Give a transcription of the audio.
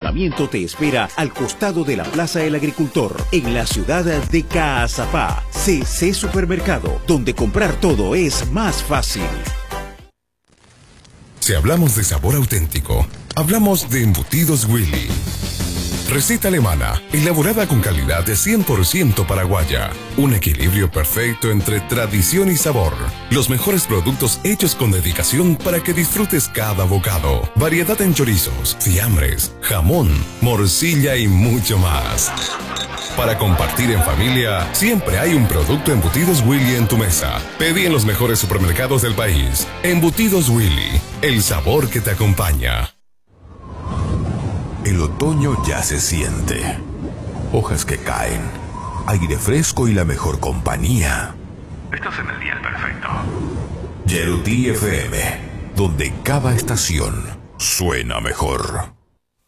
estacionamiento te espera al costado de la Plaza del Agricultor, en la ciudad de Caazapá. CC Supermercado, donde comprar todo es más fácil. Si hablamos de sabor auténtico, hablamos de Embutidos Willy. Receta alemana, elaborada con calidad de 100% paraguaya. Un equilibrio perfecto entre tradición y sabor. Los mejores productos hechos con dedicación para que disfrutes cada bocado. Variedad en chorizos, fiambres, jamón, morcilla y mucho más. Para compartir en familia, siempre hay un producto Embutidos Willy en tu mesa. Pedí en los mejores supermercados del país. Embutidos Willy, el sabor que te acompaña. El otoño ya se siente. Hojas que caen, aire fresco y la mejor compañía. Estás en el día perfecto. Yerutí FM, donde cada estación suena mejor.